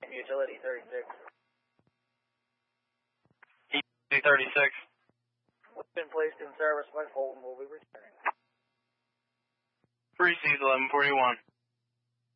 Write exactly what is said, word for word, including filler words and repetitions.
Utility thirty-six. Utility thirty-six. We've been placed in service by Fulton. We'll be returning. Three C's eleven forty-one.